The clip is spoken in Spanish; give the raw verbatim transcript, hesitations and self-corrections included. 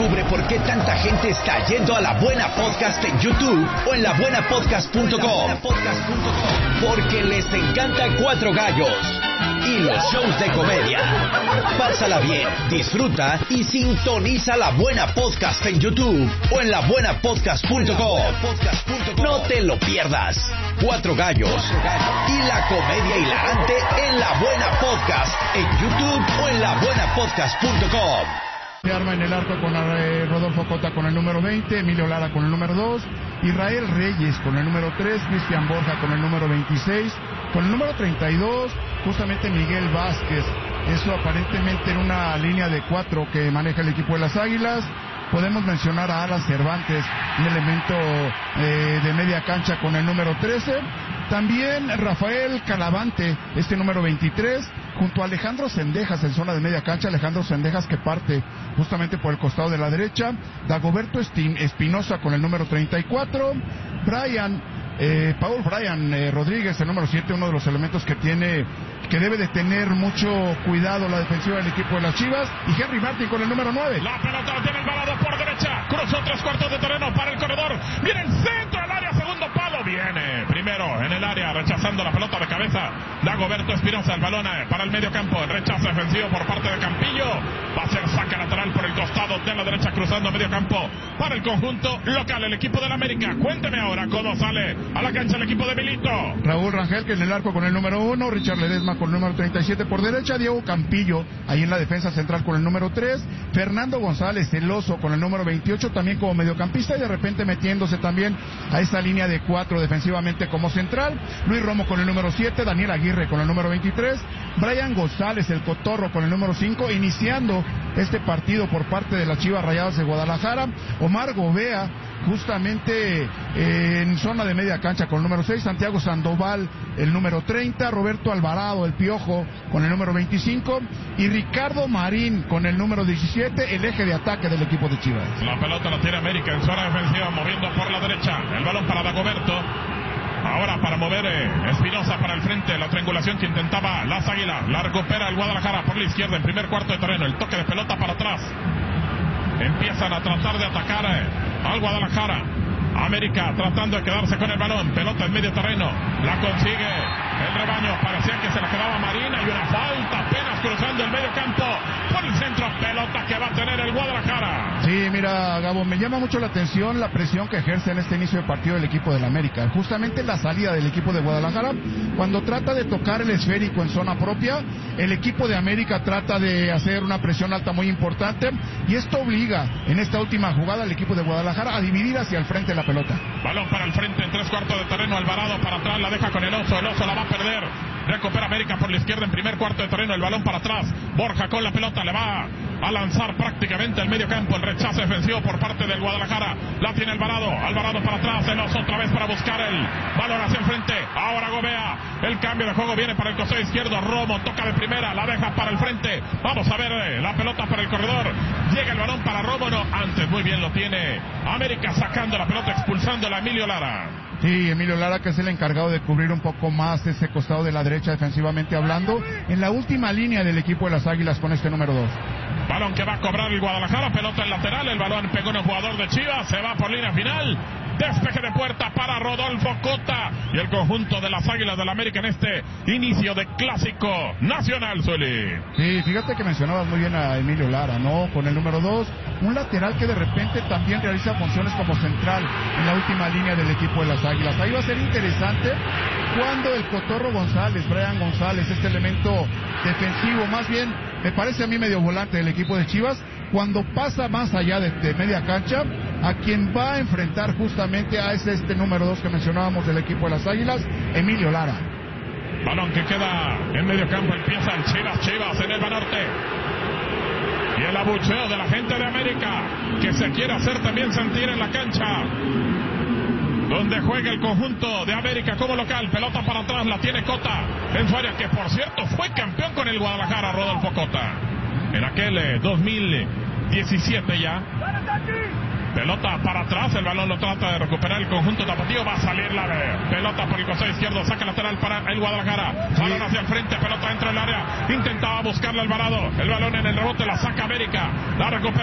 Descubre por qué tanta gente está yendo a La Buena Podcast en YouTube o en la buena podcast punto com. Porque les encanta Cuatro Gallos y los shows de comedia. Pásala bien, disfruta y sintoniza La Buena Podcast en YouTube o en la buena podcast punto com. No te lo pierdas. Cuatro Gallos y la comedia hilarante en La Buena Podcast en YouTube o en la buena podcast punto com. Se arma en el arco con eh, Rodolfo Cota con el número veinte, Emilio Lara con el número dos, Israel Reyes con el número tres, Cristian Borja con el número veintiséis, con el número treinta y dos, justamente Miguel Vázquez. Eso aparentemente en una línea de cuatro que maneja el equipo de las Águilas. Podemos mencionar a Alan Cervantes, un elemento eh, de media cancha con el número trece. También Rafael Calavante, este número veintitrés, junto a Alejandro Cendejas en zona de media cancha. Alejandro Cendejas que parte justamente por el costado de la derecha. Dagoberto Espinosa con el número treinta y cuatro. Brian, eh, Paul Brian eh, Rodríguez, el número siete, uno de los elementos que tiene, que debe de tener mucho cuidado la defensiva del equipo de las Chivas. Y Henry Martin con el número nueve. La pelota la tiene el balado por derecha. Cruzó tres cuartos de terreno para el corredor. Viene el centro del área, segundo palo. Viene primero en el área, rechazando la pelota de cabeza. Dagoberto Espinosa, el balón para el medio campo. El rechazo defensivo por parte de Campillo. Va a ser saque lateral por el costado de la derecha, cruzando medio campo para el conjunto local, el equipo del América. Cuénteme ahora cómo sale a la cancha el equipo de Milito. Raúl Rangel, que en el arco con el número uno. Richard Ledesma con el número treinta y siete por derecha. Diego Campillo, ahí en la defensa central con el número tres. Fernando González, el oso, con el número veintiocho, también como mediocampista, y de repente metiéndose también a esa línea de cuatro defensivamente como central. Luis Romo con el número siete. Daniel Aguirre con el número veintitrés. Brian González, el cotorro, con el número cinco, iniciando este partido por parte de las Chivas Rayadas de Guadalajara. Omar Gobea, justamente eh, en zona de media cancha con el número seis. Santiago Sandoval, el número treinta. Roberto Alvarado, el Piojo, con el número veinticinco. Y Ricardo Marín con el número diecisiete, el eje de ataque del equipo de Chivas. La pelota la tiene América en zona defensiva, moviendo por la derecha. El balón para Dagoberto. Ahora para mover eh, Espinosa para el frente. La triangulación que intentaba las Águilas. La recupera el Guadalajara por la izquierda en primer cuarto de terreno. El toque de pelota para atrás. Empiezan a tratar de atacar eh, al Guadalajara. América tratando de quedarse con el balón. Pelota en medio terreno. La consigue el rebaño. Parecía que se la quedaba Marina. Y una falta apenas cruzando el medio campo. Por el centro. Pelota que va a tener el Guadalajara. Sí, mira, Gabo, me llama mucho la atención la presión que ejerce en este inicio de partido el equipo del América. Justamente la salida del equipo de Guadalajara, cuando trata de tocar el esférico en zona propia, el equipo de América trata de hacer una presión alta muy importante, y esto obliga en esta última jugada al equipo de Guadalajara a dividir hacia el frente la pelota. Balón para el frente en tres cuartos de terreno. Alvarado para atrás, la deja con el oso. El oso la va a perder. Recupera América por la izquierda en primer cuarto de terreno. El balón para atrás. Borja con la pelota, le va a lanzar prácticamente al medio campo. El rechazo defensivo por parte del Guadalajara. La tiene Alvarado. Alvarado para atrás. El oso otra vez para buscar el balón hacia el frente. Ahora Gobea. El cambio de juego viene para el costado izquierdo. Romo toca de primera. La deja para el frente. Vamos a ver eh, la pelota para el corredor. Llega el balón para Romo. No, antes muy bien lo tiene América, sacando la pelota, expulsando a Emilio Lara. Sí, Emilio Lara, que es el encargado de cubrir un poco más ese costado de la derecha defensivamente hablando, en la última línea del equipo de las Águilas con este número dos. Balón que va a cobrar el Guadalajara, pelota en lateral, el balón pegó en el jugador de Chivas, se va por línea final. Despeje de puerta para Rodolfo Cota y el conjunto de las Águilas del América en este inicio de clásico nacional, Zuli. Sí, fíjate que mencionabas muy bien a Emilio Lara, ¿no? Con el número dos, un lateral que de repente también realiza funciones como central en la última línea del equipo de las Águilas. Ahí va a ser interesante cuando el Cotorro González, Brian González, este elemento defensivo, más bien me parece a mí medio volante del equipo de Chivas, cuando pasa más allá de, de media cancha, a quien va a enfrentar justamente a ese este número dos que mencionábamos del equipo de las Águilas, Emilio Lara. Balón que queda en medio campo, empieza el Chivas, Chivas en el Banorte. Y el abucheo de la gente de América, que se quiere hacer también sentir en la cancha donde juega el conjunto de América como local. Pelota para atrás, la tiene Cota en su área, que por cierto fue campeón con el Guadalajara, Rodolfo Cota, en aquel eh, dos mil diecisiete ya. Pelota para atrás, el balón lo trata de recuperar el conjunto tapatío, va a salir la pelota por el costado izquierdo, saca lateral para el Guadalajara, balón hacia el frente, pelota dentro del área, intentaba buscarle Alvarado, el balón en el rebote, la saca América, la recupera